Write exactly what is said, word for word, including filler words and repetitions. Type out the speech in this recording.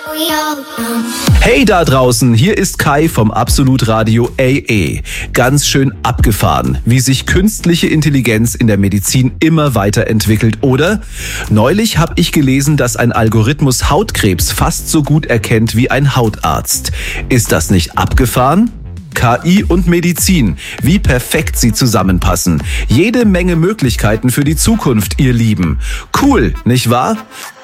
Hey da draußen, hier ist Kai vom Absolut Radio A E. Ganz schön abgefahren, wie sich künstliche Intelligenz in der Medizin immer weiterentwickelt, oder? Neulich habe ich gelesen, dass ein Algorithmus Hautkrebs fast so gut erkennt wie ein Hautarzt. Ist das nicht abgefahren? K I und Medizin, wie perfekt sie zusammenpassen. Jede Menge Möglichkeiten für die Zukunft, ihr Lieben. Cool, nicht wahr?